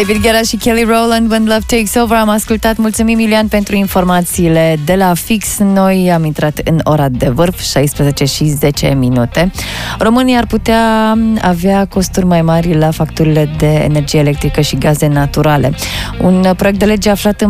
David Guetta și Kelly Rowland, When Love Takes Over. Am ascultat. Mulțumim, Iulian, pentru informațiile de la Fix. Noi am intrat în ora de vârf, 16:10. România ar putea avea costuri mai mari la facturile de energie electrică și gaze naturale. Un proiect de lege aflat în